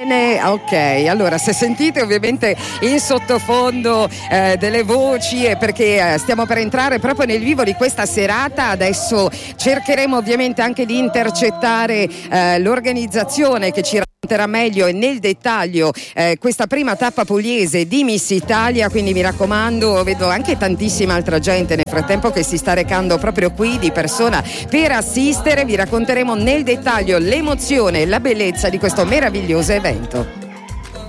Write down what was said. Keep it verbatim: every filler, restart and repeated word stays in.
Ok, allora se sentite ovviamente in sottofondo eh, delle voci è perché eh, stiamo per entrare proprio nel vivo di questa serata. Adesso cercheremo ovviamente anche di intercettare eh, l'organizzazione che ci racconterà meglio e nel dettaglio eh, questa prima tappa pugliese di Miss Italia, quindi mi raccomando, vedo anche tantissima altra gente nel frattempo che si sta recando proprio qui di persona per assistere. Vi racconteremo nel dettaglio l'emozione e la bellezza di questo meraviglioso evento.